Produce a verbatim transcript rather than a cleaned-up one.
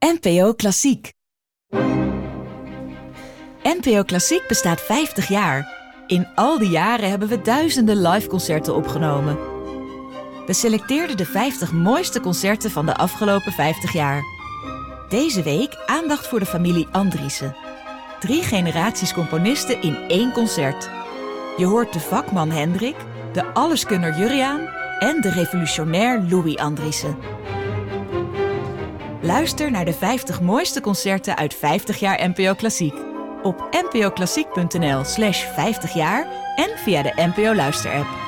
N P O Klassiek. N P O Klassiek bestaat vijftig jaar. In al die jaren hebben we duizenden liveconcerten opgenomen. We selecteerden de vijftig mooiste concerten van de afgelopen vijftig jaar. Deze week aandacht voor de familie Andriessen. Drie generaties componisten in één concert. Je hoort de vakman Hendrik, de alleskunner Juriaan en de revolutionair Louis Andriessen. Luister naar de vijftig mooiste concerten uit vijftig jaar N P O Klassiek. Op npoklassiek punt n l slash vijftig jaar en via de N P O Luister-app.